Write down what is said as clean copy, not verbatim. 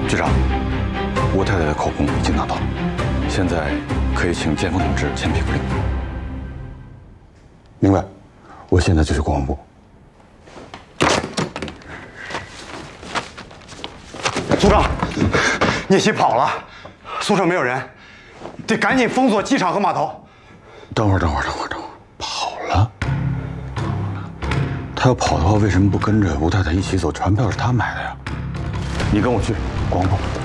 局长，吴太太的口供已经拿到了，现在可以请剑锋同志签批复令。明白，我现在就去公安部。 组长，聂曦跑了，宿舍没有人，得赶紧封锁机场和码头。 等会儿，跑了。他要跑的话，为什么不跟着吴太太一起走？船票是他买的呀。你跟我去公安部。